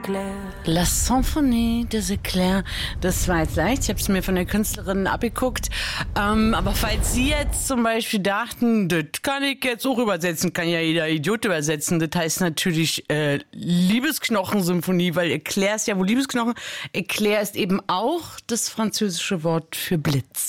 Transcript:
La Symphonie des Éclairs, das war jetzt leicht, ich habe es mir von der Künstlerin abgeguckt, aber falls Sie jetzt zum Beispiel dachten, das kann ich jetzt auch übersetzen, kann ja jeder Idiot übersetzen, das heißt natürlich Liebesknochen-Symphonie, weil Éclair ist ja wohl Liebesknochen, Éclair ist eben auch das französische Wort für Blitz.